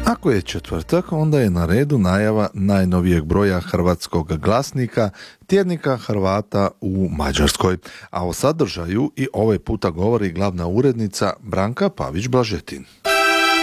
Ako je četvrtak, onda je na redu najava najnovijeg broja hrvatskog glasnika, tjednika Hrvata u Mađarskoj. A o sadržaju i ovaj puta govori glavna urednica Branka Pavić-Blažetin.